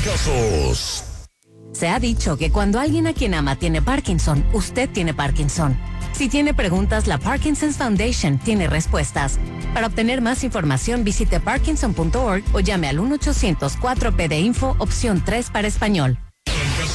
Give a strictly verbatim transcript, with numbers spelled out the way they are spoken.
casos. Se ha dicho que cuando alguien a quien ama tiene Parkinson, usted tiene Parkinson. Si tiene preguntas, la Parkinson's Foundation tiene respuestas. Para obtener más información, visite parkinson punto org o llame al uno ochocientos cuatro P D Info, opción tres para español.